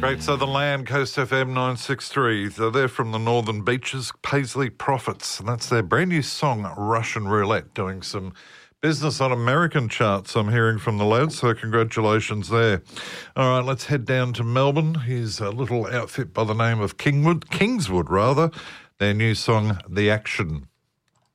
Great Southern Land, Coast FM 963. So they're from the Northern Beaches, Paisley Prophets, and that's their brand new song, Russian Roulette, doing some business on American charts, I'm hearing from the lads, so congratulations there. All right, let's head down to Melbourne. Here's a little outfit by the name of Kingswood, their new song, The Action.